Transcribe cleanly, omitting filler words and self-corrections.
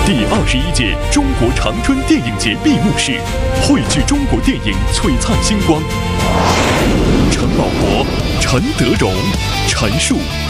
第21届中国长春电影节闭幕式，汇聚中国电影璀璨星光。陈宝国、陈德容陈述